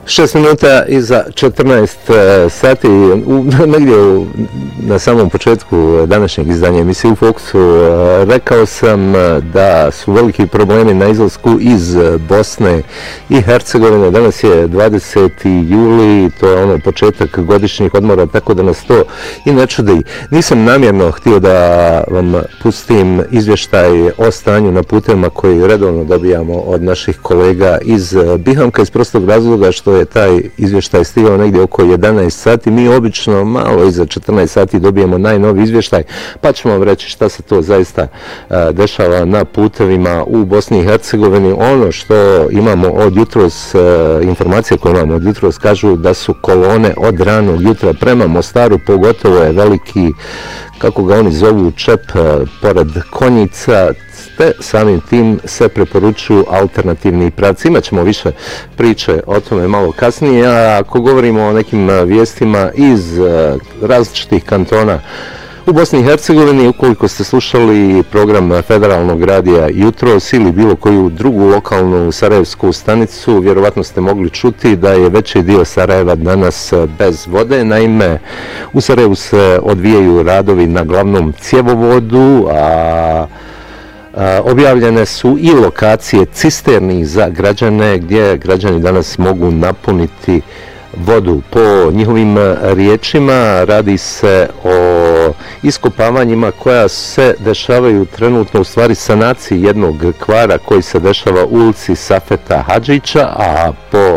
6 minuta iza 14 sati, negdje na samom početku današnjeg izdanja emisije U Fokusu rekao sam da su veliki problemi na izlasku iz Bosne i Hercegovine. Danas je 20. juli, to je početak godišnjih odmora, tako da nas to i ne čudi. Nisam namjerno htio da vam pustim izvještaj o stanju na putevima koji redovno dobijamo od naših kolega iz Bihamka, iz prostog razloga što je taj izvještaj stigao negdje oko 11 sati. Mi obično malo iza 14 sati dobijemo najnoviji izvještaj, pa ćemo vam reći šta se to zaista dešava na putevima u Bosni i Hercegovini. Ono što imamo od jutros, informacije koje imamo od jutros kažu da su kolone od ranog jutra prema Mostaru, pogotovo je veliki, kako ga oni zovu, čep pored Konjica, te samim tim se preporučuju alternativni pravci. Imaćemo više priče o tome malo kasnije, a ako govorimo o nekim vijestima iz različitih kantona u Bosni i Hercegovini, ukoliko ste slušali program Federalnog radija jutros ili bilo koju drugu lokalnu sarajevsku stanicu, vjerovatno ste mogli čuti da je veći dio Sarajeva danas bez vode. Naime, u Sarajevu se odvijaju radovi na glavnom cjevovodu, a objavljene su i lokacije cisterni za građane gdje građani danas mogu napuniti vodu. Po njihovim riječima radi se o iskopavanjima koja se dešavaju trenutno, u stvari sanaciji jednog kvara koji se dešava u ulici Safeta Hadžića, a po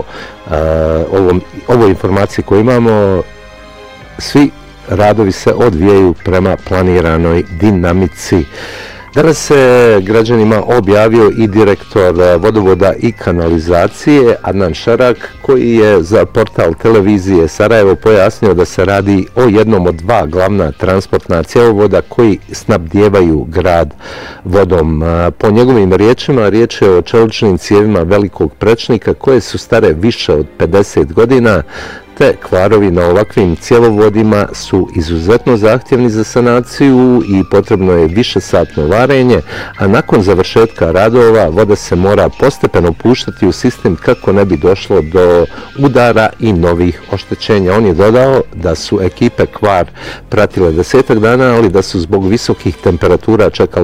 ovoj informaciji koju imamo, svi radovi se odvijaju prema planiranoj dinamici. Danas se građanima objavio i direktor vodovoda i kanalizacije Adnan Šarak, koji je za portal televizije Sarajevo pojasnio da se radi o jednom od dva glavna transportna cjevovoda koji snabdijevaju grad vodom. Po njegovim riječima, riječ je o čeličnim cijevima velikog prečnika koje su stare više od 50 godina, te kvarovi na ovakvim cjevovodima su izuzetno zahtjevni za sanaciju i potrebno je višesatno varenje, a nakon završetka radova voda se mora postepeno puštati u sistem kako ne bi došlo do udara i novih oštećenja. On je dodao da su ekipe kvar pratile 10 dana, ali da su zbog visokih temperatura čekale